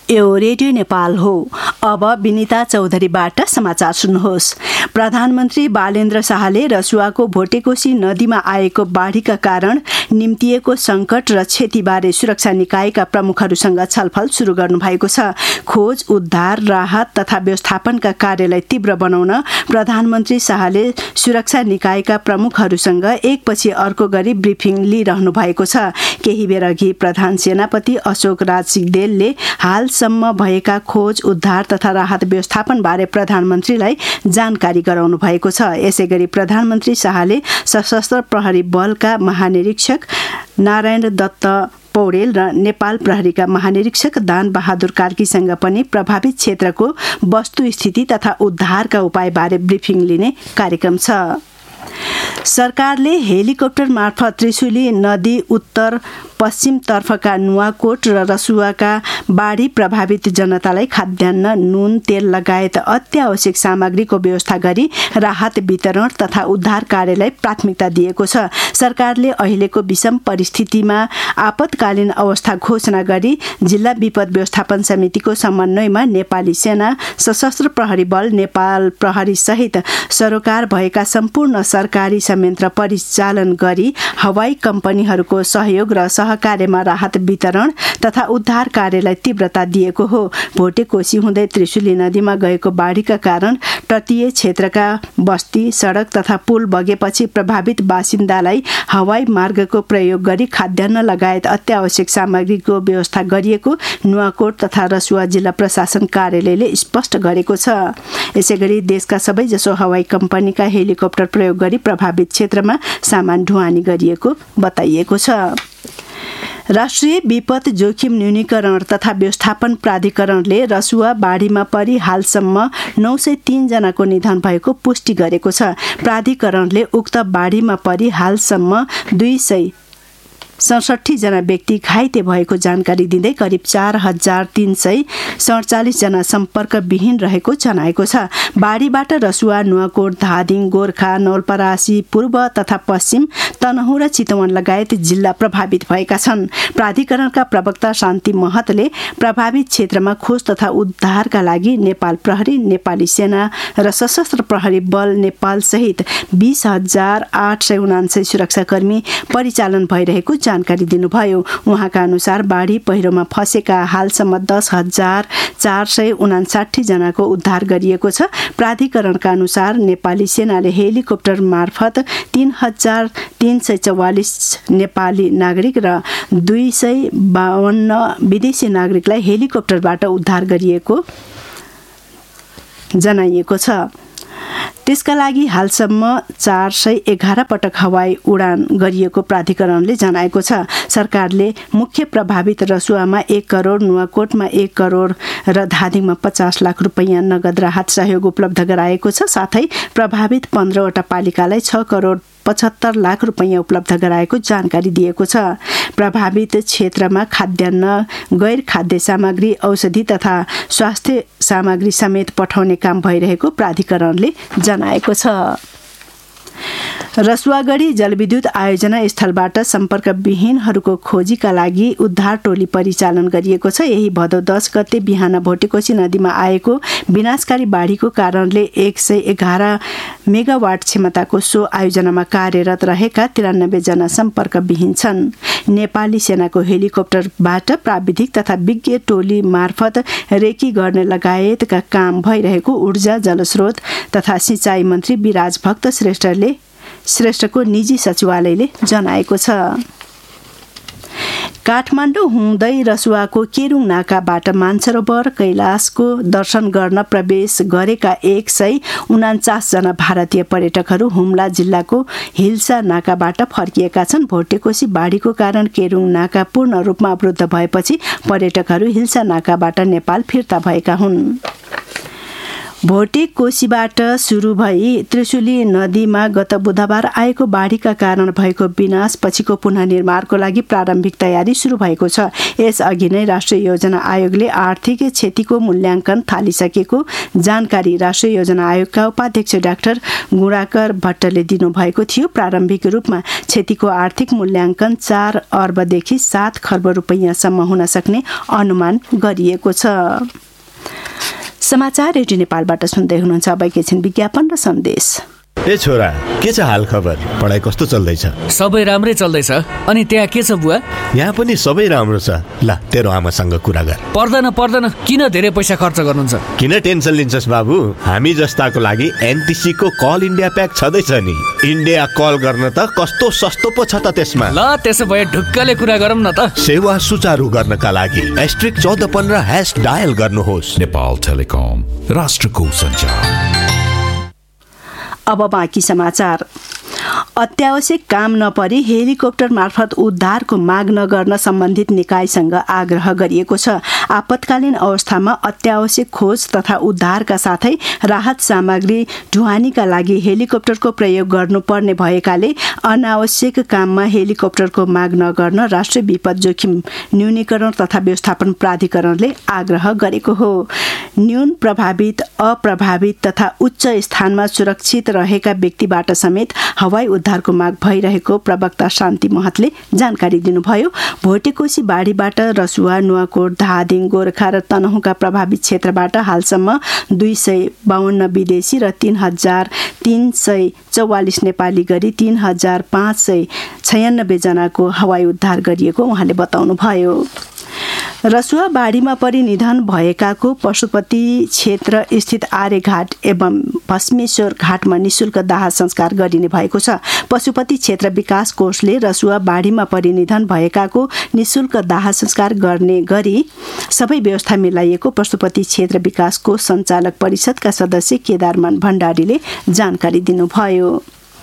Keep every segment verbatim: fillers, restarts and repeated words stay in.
यो रेडियो नेपाल हो। अब विनिता चौधरीबाट समाचार सुन्नुहोस्। प्रधानमन्त्री बालेन्द्र शाहले रसुवाको भोटेकोशी नदीमा आएको बाढीका कारण निम्तिएको संकट र क्षतिबारे सुरक्षा निकायका प्रमुखहरूसँग छलफल सुरु गर्नुभएको छ। खोज, उद्धार, राहत तथा व्यवस्थापनका कार्यलाई तीव्र बनाउन प्रधानमन्त्री शाहले सुरक्षा निकायका प्रमुखहरूसँग एकपछि अर्को गरी ब्रिफिङ लिइरहनु भएको छ। केही बेर अघि प्रधान सेनापति अशोक राज सिग्देलले हालसम्म भएका खोज, उद्धार तथा राहत व्यवस्थापनबारे प्रधानमन्त्रीलाई जानकारी गराउनु भएको छ। यसैगरी प्रधानमन्त्री शाहले सशस्त्र प्रहरी बलका महानिरीक्षक नारायण दत्त पौडेल र नेपाल प्रहरीका महानिरीक्षक दान बहादुर कार्कीसँग पनि प्रभावित क्षेत्रको वस्तुस्थिति तथा उद्धारका उपायबारे ब्रिफिङ लिने कार्यक्रम छ। सरकारले हेलिकप्टर मार्फत त्रिशुली नदी उत्तर पश्चिमतर्फका नुवाकोट र रसुवाका बाढी प्रभावित जनतालाई खाद्यान्न, नुन, तेल लगायत अत्यावश्यक सामग्रीको व्यवस्था गरी राहत वितरण तथा उद्धार कार्यलाई प्राथमिकता दिएको छ। सरकारले अहिलेको विषम परिस्थितिमा आपतकालीन अवस्था घोषणा गरी जिल्ला विपद व्यवस्थापन समितिको समन्वयमा नेपाली सेना, सशस्त्र प्रहरी बल, नेपाल प्रहरी सहित सरोकार भएका सम्पूर्ण सरकारी संयन्त्र परिचालन गरी हवाई कम्पनीहरूको सहयोग र सहकार्यमा राहत वितरण तथा उद्धार कार्यलाई तीव्रता दिएको हो। भोटेकोशी हुँदै त्रिशुली नदीमा गएको बाढीका कारण तटीय क्षेत्रका बस्ती, सडक तथा पुल बगेपछि प्रभावित बासिन्दालाई हवाई मार्गको प्रयोग गरी खाद्यान्न लगायत अत्यावश्यक सामग्रीको व्यवस्था गरिएको नुवाकोट तथा रसुवा जिल्ला प्रशासन कार्यालयले स्पष्ट गरेको छ। यसैगरी देशका सबैजसो हवाई कम्पनीका हेलिकप्टर प्रयोग गरी प्रभावित क्षेत्रमा सामान ढुवानी गरिएको बताइएको छ। राष्ट्रिय विपद जोखिम न्यूनीकरण तथा व्यवस्थापन प्राधिकरणले रसुवा बाढीमा परि हालसम्म नौ सय तीन जनाको निधन भएको पुष्टि गरेको छ। प्राधिकरणले उक्त बाढीमा परि हालसम्म दुई सय सडसठी जना व्यक्ति घाइते भएको जानकारी दिँदै करिब चार हजार तीन सय सडचालिस जना सम्पर्कविहीन रहेको जनाएको छ। बाढीबाट रसुवा, नुवाकोट, धादिङ, गोर्खा, नवलपरासी, पूर्व तथा पश्चिम, तनहुँ र चितवन लगायत जिल्ला प्रभावित भएका छन्। प्राधिकरणका प्रवक्ता शान्ति महतले प्रभावित क्षेत्रमा खोज तथा उद्धारका लागि नेपाल प्रहरी, नेपाली सेना र सशस्त्र प्रहरी बल नेपाल सहित बीस हजार आठ सय उनान्सय सुरक्षाकर्मी परिचालन भइरहेको जानकारी दिनुभयो। उहाँका अनुसार बाढी पहिरोमा फँसेका हालसम्म दस हजार चार सय उनासाठी जनाको उद्धार गरिएको छ। प्राधिकरणका अनुसार नेपाली सेनाले हेलिकप्टर मार्फत तीन हजार तीन सय चौवालिस नेपाली नागरिक र दुई सय बावन्न विदेशी नागरिकलाई हेलिकप्टरबाट उद्धार गरिएको जनाइएको छ। त्यसका लागि हालसम्म चार सय एघार पटक हवाई उडान गरिएको प्राधिकरणले जनाएको छ। सरकारले मुख्य प्रभावित रसुवामा एक करोड, नुवाकोटमा एक करोड र धादिङमा पचास लाख रुपियाँ नगद राहत सहयोग उपलब्ध गराएको छ। साथै प्रभावित पन्ध्रवटा पालिकालाई छ करोड पचहत्तर लाख रुपियाँ उपलब्ध गराएको जानकारी दिएको छ। प्रभावित क्षेत्रमा खाद्यान्न, गैर खाद्य सामग्री, औषधि तथा स्वास्थ्य सामग्री समेत पठाउने काम भइरहेको प्राधिकरणले जनाएको छ। रसुवागढी जलविद्युत आयोजना स्थलबाट सम्पर्कविहीनहरूको खोजीका लागि उद्धार टोली परिचालन गरिएको छ। यही भदौ दस गते बिहान भोटेकोशी नदीमा आएको विनाशकारी बाढीको कारणले एक सय एघार मेगावाट क्षमताको सो आयोजनामा कार्यरत रहेका तिरानब्बे जना सम्पर्कविहीन छन्। नेपाली सेनाको हेलिकप्टरबाट प्राविधिक तथा विज्ञ टोली मार्फत रेकी गर्ने लगायतका काम भइरहेको ऊर्जा, जलस्रोत तथा सिँचाइ मन्त्री विराज भक्त श्रेष्ठले श्रेष्ठको निजी सचिवालयले जनाएको छ। काठमाडौँ हुँदै रसुवाको केरुङ नाकाबाट मानसरोवर कैलाशको दर्शन गर्न प्रवेश गरेका एक सय उनान्चास जना भारतीय पर्यटकहरू हुम्ला जिल्लाको हिल्सा नाकाबाट फर्किएका छन्। भोटेकोशी बाढीको कारण केरुङ नाका पूर्ण रूपमा अवरुद्ध भएपछि पर्यटकहरू हिल्सा नाकाबाट नेपाल फिर्ता भएका हुन्। भोटे कोसीबाट सुरु भई त्रिशुली नदीमा गत बुधबार आएको बाढीका कारण भएको विनाश पछिको पुनर्निर्माणको लागि प्रारम्भिक तयारी सुरु भएको छ। यसअघि नै राष्ट्रिय योजना आयोगले आर्थिक क्षतिको मूल्याङ्कन थालिसकेको जानकारी राष्ट्रिय योजना आयोगका उपाध्यक्ष डाक्टर गुणाकर भट्टले दिनुभएको थियो। प्रारम्भिक रूपमा क्षतिको आर्थिक मूल्याङ्कन चार अर्बदेखि सात खर्ब रुपैयाँसम्म हुन सक्ने अनुमान गरिएको छ। समाचार रेडियो नेपालबाट सुन्दै हुनुहुन्छ। अब एकैछिन विज्ञापन र सन्देश। ए छोरा, के छ हाल खबर? पढाइ कस्तो चल्दैछ? सबै राम्रै चल्दैछ। अनि त्यहाँ के छ बुवा? यहाँ पनि सबै राम्रो छ। ल तेरो आमासँग कुरा गर। पर्दैन पर्दैन, किन धेरै पैसा खर्च गर्नुहुन्छ? किन टेन्सन लिन्छस् बाबु? हामी जस्ताको लागि एनटिसी को कल इन्डिया प्याक छँदैछ नि। इन्डिया कल गर्न त कस्तो सस्तो पो छ त त्यसमा। ल त्यसो भए ढुक्कले कुरा गरौँ न त। सेवा सुचारू गर्नका लागि एस्ट्रिक चौध पन्ध्र ह्यास डायल गर्नुहोस्। नेपाल टेलिकम, राष्ट्रको सञ्चार। अब बाँकी समाचार। अत्यावश्यक काम नपरी हेलिकप्टर मार्फत उद्धारको माग नगर्न सम्बन्धित निकायसँग आग्रह गरिएको छ। आपतकालीन अवस्थामा अत्यावश्यक खोज तथा उद्धारका साथै राहत सामग्री ढुवानीका लागि हेलिकप्टरको प्रयोग गर्नुपर्ने भएकाले अनावश्यक काममा हेलिकप्टरको माग नगर्न राष्ट्रिय विपद जोखिम न्यूनीकरण तथा व्यवस्थापन प्राधिकरणले आग्रह गरेको हो। न्यून प्रभावित, अप्रभावित तथा उच्च स्थानमा सुरक्षित रहेका व्यक्तिबाट समेत हवाई उद्धारको माग भइरहेको प्रवक्ता शान्ति महतले जानकारी दिनुभयो। भोटेकोशी बाढीबाट रसुवा, नुवाकोट, धादिङ, गोर्खा र तनहुँका प्रभावित क्षेत्रबाट हालसम्म दुई सय बाहन्न विदेशी र तीन हजार तीन सय चौवालिस नेपाली गरी तीन हजार पाँच सय छयानब्बे जनाको हवाई उद्धार गरिएको उहाँले बताउनुभयो। रसुवा बाढीमा परि निधन भएकाको पशुपति क्षेत्र स्थित आर्यघाट एवं भस्मेश्वर घाटमा निशुल्क दाह संस्कार गरिने भएको छ। पशुपति क्षेत्र विकास कोषले रसुवा बाढीमा परि निधन भएकाको निशुल्क दाह संस्कार गर्ने गरी सबै व्यवस्था मिलाइएको पशुपति क्षेत्र विकास कोष सञ्चालक परिषदका सदस्य केदारमान भण्डारीले जानकारी दिनुभयो।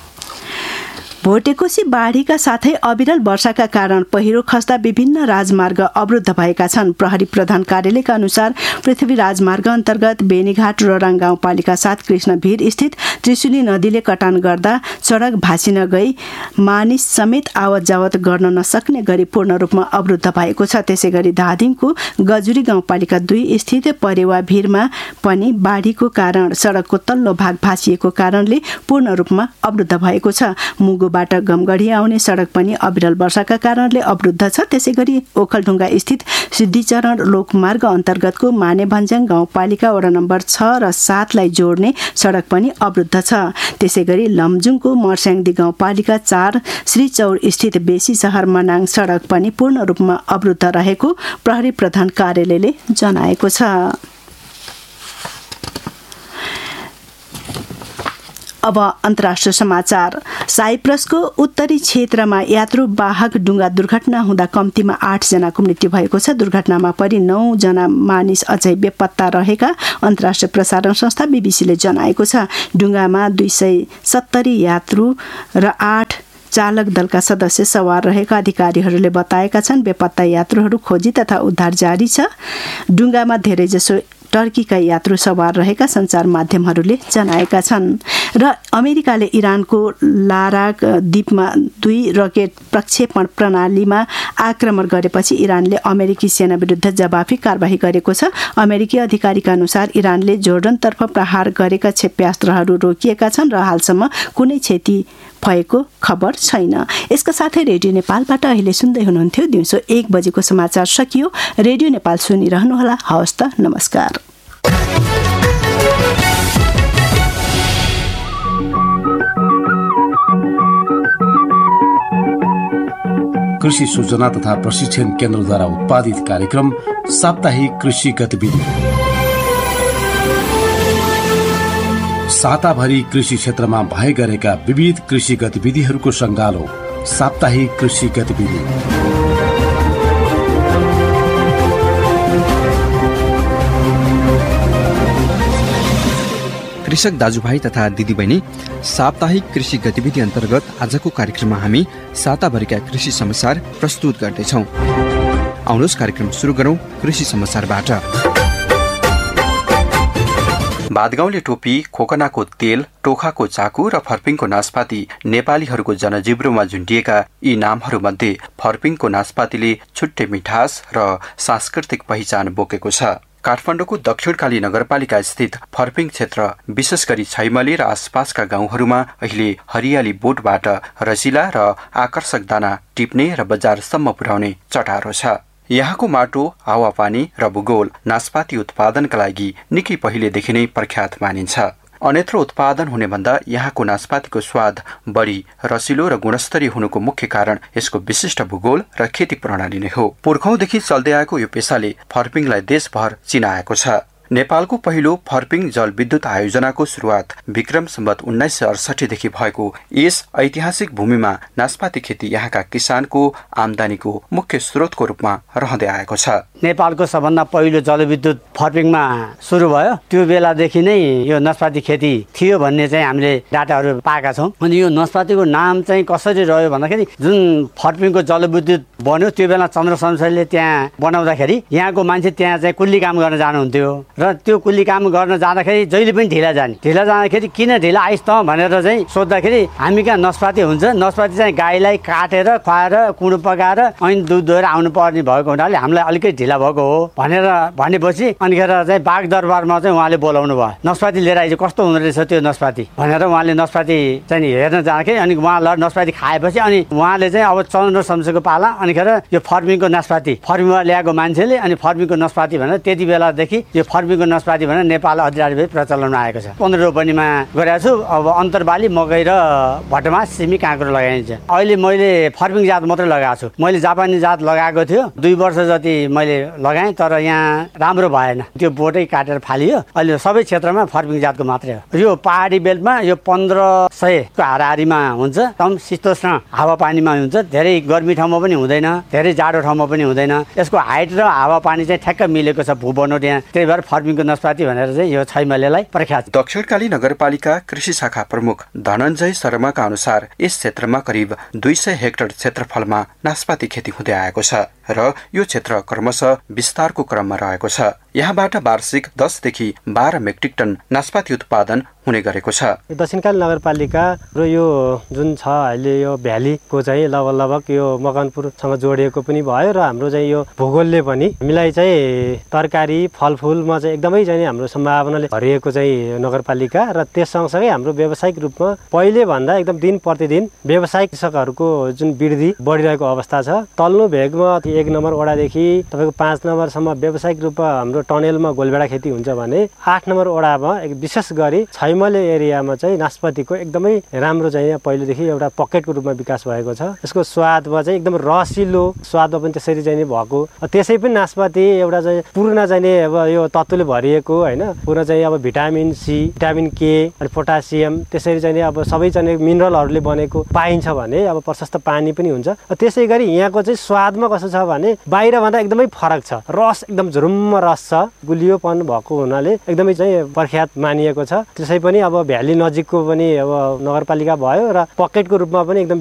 भोटेकोशी बाढीका साथै अविरल वर्षाका कारण पहिरो खस्दा विभिन्न राजमार्ग अवरुद्ध भएका छन्। प्रहरी प्रधान कार्यालयका अनुसार पृथ्वी राजमार्ग अन्तर्गत बेनीघाट रोराङ गाउँपालिका साथ कृष्णभिर स्थित त्रिशुली नदीले कटान गर्दा सडक भाँसिन गई मानिस समेत आवत जावत गर्न नसक्ने गरी पूर्ण रूपमा अवरुद्ध भएको छ। त्यसै गरी धादिङको गजुरी गाउँपालिका दुई स्थित परेवा भिरमा पनि बाढीको कारण सडकको तल्लो भाग भाँसिएको कारणले पूर्ण रूपमा अवरुद्ध भएको छ। मुगु बाट गमगढी आउने सडक पनि अविरल वर्षाका कारणले अवरुद्ध छ। त्यसै गरी ओखलढुङ्गा स्थित सिद्धिचरण लोकमार्ग अन्तर्गतको मानेभन्ज्याङ गाउँपालिका वडा नम्बर छ र सातलाई जोड्ने सडक पनि अवरुद्ध छ। त्यसै गरी लमजुङको मर्स्याङदी गाउँपालिका चार श्रीचौर स्थित बेसी सहर मनाङ सडक पनि पूर्ण रूपमा अवरुद्ध रहेको प्रहरी प्रधान कार्यालयले जनाएको छ। अब अन्तर्राष्ट्रिय समाचार। साइप्रसको उत्तरी क्षेत्रमा यात्रुवाहक डुङ्गा दुर्घटना हुँदा कम्तीमा आठ जनाको मृत्यु भएको छ। दुर्घटनामा परि नौ जना मानिस अझै बेपत्ता रहेका अन्तर्राष्ट्रिय प्रसारण संस्था बीबीसीले जनाएको छ। डुङ्गामा दुई सय सत्तरी यात्रु र आठ चालक दलका सदस्य सवार रहेका अधिकारीहरूले बताएका छन्। बेपत्ता यात्रुहरू खोजी तथा उद्धार जारी छ। डुङ्गामा धेरैजसो टर्कीका यात्रु सवार रहेका सञ्चार माध्यमहरूले जनाएका छन्। र अमेरिकाले इरानको लाराक द्वीपमा दुई रकेट प्रक्षेपण प्रणालीमा आक्रमण गरेपछि इरानले अमेरिकी सेना विरुद्ध जवाफी कारबाही गरेको छ। अमेरिकी अधिकारीका अनुसार इरानले जोर्डनतर्फ प्रहार गरेका क्षेप्यास्त्रहरू रोकिएका छन् र हालसम्म कुनै क्षति भएको खबर छैन। यसका साथै रेडियो नेपालबाट अहिले सुन्दै हुनुहुन्थ्यो दिउँसो एक बजेको समाचार सकियो। रेडियो नेपाल सुनिरहनुहोला। हवस् त, नमस्कार। कृषि सूचना तथा प्रशिक्षण केन्द्रद्वारा उत्पादित कार्यक्रम साप्ताहिक कृषि गतिविधि। साताभरि कृषि क्षेत्रमा भए गरेका विविध कृषि गतिविधिहरूको सङ्गालो साप्ताहिक कृषि गतिविधि। कृषक दाजुभाइ तथा दिदीबहिनी, साप्ताहिक कृषि गतिविधि अन्तर्गत आजको कार्यक्रममा हामी साताभरिका कृषि समाचार प्रस्तुत गर्दैछौँ। आउनुहोस् कार्यक्रम सुरु गरौँ कृषि समाचारबाट। बादगाउँले टोपी, खोकनाको तेल, टोखाको चाकु र फर्पिङको नास्पाती नेपालीहरूको जनजिब्रोमा झुन्डिएका यी नामहरूमध्ये फर्पिङको नास्पातीले छुट्टै मिठास र सांस्कृतिक पहिचान बोकेको छ। काठमाडौँको दक्षिणकाली नगरपालिका स्थित फर्पिङ क्षेत्र विशेष गरी छैमले र आसपासका गाउँहरूमा अहिले हरियाली बोटबाट रसिला र आकर्षक दाना टिप्ने र बजारसम्म पुर्याउने चटारो छ। यहाँको माटो, हावापानी र भूगोल नास्पाती उत्पादनका लागि निकै पहिलेदेखि नै प्रख्यात मानिन्छ। अन्यत्र उत्पादन हुने भन्दा यहाँको नास्पातीको स्वाद बढी रसिलो र गुणस्तरीय हुनुको मुख्य कारण यसको विशिष्ट भूगोल र खेती प्रणाली नै हो। पुर्खौंदेखि चल्दै आएको यो पेसाले फर्पिङलाई देशभर चिनाएको छ। नेपालको पहिलो फर्पिङ जलविद्युत आयोजनाको सुरुवात विक्रम सम्वत उन्नाइस सय अडसठीदेखि भएको यस ऐतिहासिक भूमिमा नास्पाती खेती यहाँका किसानको आमदानीको मुख्य स्रोतको रूपमा रहँदै आएको छ। नेपालको सबभन्दा पहिलो जलविद्युत फर्पिङमा सुरु भयो। त्यो बेलादेखि नै यो नास्पाती खेती थियो भन्ने चाहिँ हामीले डाटाहरू पाएका छौँ। अनि यो नास्पातीको नाम चाहिँ कसरी रह्यो भन्दाखेरि जुन फर्पिङको जलविद्युत बन्यो त्यो बेला चन्द्र शमशेरले त्यहाँ बनाउँदाखेरि यहाँको मान्छे त्यहाँ चाहिँ कुल्ली काम गर्न जानुहुन्थ्यो र त्यो कुल्ली काम गर्न जाँदाखेरि जहिले पनि ढिला जाने ढिला जाँदाखेरि किन ढिला आइस् त भनेर चाहिँ सोद्धाखेरि हामी कहाँ नास्पाती हुन्छ, नास्पाती चाहिँ गाईलाई काटेर खुवाएर कुँडो पकाएर अनि दुध दोहेर आउनु पर्ने भएको हुनाले हामीलाई अलिकति ढिला भएको हो भनेर भनेपछि अनिखेर चाहिँ बाग दरबारमा चाहिँ उहाँले बोलाउनु भयो। नास्पाती लिएर आइज कस्तो हुँदो रहेछ त्यो नास्पाती भनेर उहाँले नास्पाती चाहिँ हेर्न जाँदाखेरि अनि उहाँ ल नास्पाती खाएपछि अनि उहाँले चाहिँ अब चन्द्र शमशेरको पाला अनिखेर यो फर्मिङको नास्पाती फर्मिङमा ल्याएको मान्छेले अनि फर्मिङको नास्पाती भनेर त्यति बेलादेखि यो फर्मिङको नास्पाती भनेर नेपाल अधिराज्यमै प्रचलनमा आएको छ। पन्ध्र रोपनीमा गरेको छु। अब अन्तरबाली मकै र भटमास सिमी काँक्रो लगाइन्छ। अहिले मैले फर्मिङ जात मात्रै लगाएको छु। मैले जापानी जात लगाएको थियो, दुई वर्ष जति मैले लगाएँ तर यहाँ राम्रो भएन, त्यो बोटै काटेर फालियो। अहिले सबै क्षेत्रमा फर्मिङ जातको मात्रै हो। यो पहाडी बेल्टमा यो पन्ध्र सयको हाराहारीमा हुन्छ, कम शीतोष्ण हावापानीमा हुन्छ, धेरै गर्मी ठाउँमा पनि हुँदैन, धेरै जाडो ठाउँमा पनि हुँदैन। यसको हाइट र हावापानी चाहिँ ठ्याक्क मिलेको छ भू बनोट यहाँ, त्यही भएर फर्मिङको नास्पाती भनेर चाहिँ यो छैमलेलाई प्रख्यात। दक्षिणकाली नगरपालिका कृषि शाखा प्रमुख धनञ्जय शर्माका अनुसार यस क्षेत्रमा करिब दुई सय हेक्टर क्षेत्रफलमा नास्पाती खेती हुँदै आएको छ र यो क्षेत्र क्रमशः विस्तारको क्रममा रहेको छ। यहाँबाट वार्षिक दसदेखि बाह्र मेट्रिक टन नास्पाती उत्पादन हुने गरेको छ। दक्षिणकाली नगरपालिका र यो जुन छ अहिले यो भ्यालीको चाहिँ लगभग लगभग यो मकनपुरसँग जोडिएको पनि भयो र हाम्रो चाहिँ यो भूगोलले पनि हामीलाई चाहिँ तरकारी फलफुलमा चाहिँ एकदमै चाहिँ हाम्रो सम्भावनाले भरिएको चाहिँ नगरपालिका र त्यस सँगसँगै हाम्रो व्यावसायिक रूपमा पहिले भन्दा एकदम दिन प्रतिदिन व्यावसायिक कृषकहरूको जुन वृद्धि बढिरहेको अवस्था छ। तल्लो भेगमा एक नम्बर वडादेखि तपाईँको पाँच नम्बरसम्म व्यावसायिक रूपमा हाम्रो टनेलमा गोलभेडा खेती हुन्छ भने आठ नम्बर वडामा एक विशेष गरी छैमले एरियामा चाहिँ नास्पातीको एकदमै राम्रो चाहिँ पहिलेदेखि एउटा पकेटको रूपमा विकास भएको छ। यसको स्वादमा चाहिँ एकदम रसिलो स्वादमा पनि त्यसरी चाहिँ भएको, त्यसै पनि नास्पाती एउटा चाहिँ पूर्ण चाहिँ अब यो तत्त्वले भरिएको होइन, पूर्ण चाहिँ अब भिटामिन सी, भिटामिन के अनि पोटासियम त्यसरी चाहिँ अब सबै चाहिँ मिनरलहरूले बनेको पाइन्छ भने अब प्रशस्त पानी पनि हुन्छ। त्यसै गरी यहाँको चाहिँ स्वादमा कस्तो छ भने बाहिरभन्दा एकदमै फरक छ, रस एकदम झुरुम्म रस छ, गुलियोपन भएको हुनाले एकदमै चाहिँ प्रख्यात मानिएको छ। त्यसै पनि अब भ्याली नजिकको पनि अब नगरपालिका भयो र पकेटको रूपमा पनि एकदम